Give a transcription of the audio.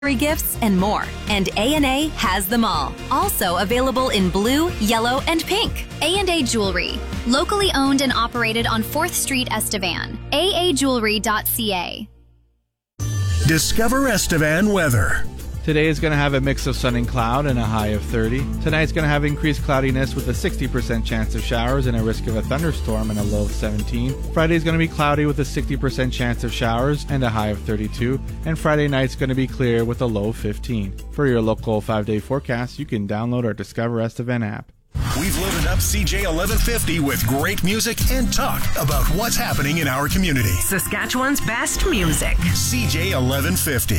gifts, and more. And A&A has them all. Also available in blue, yellow, and pink. A&A Jewelry. Locally owned and operated on 4th Street, Estevan. aajewelry.ca. Discover Estevan weather. Today is going to have a mix of sun and cloud and a high of 30. Tonight's going to have increased cloudiness with a 60% chance of showers and a risk of a thunderstorm and a low of 17. Friday's going to be cloudy with a 60% chance of showers and a high of 32. And Friday night's going to be clear with a low of 15. For your local 5-day forecast, you can download our Discover Estevan app. We've loaded up CJ 1150 with great music and talk about what's happening in our community. Saskatchewan's best music. CJ 1150.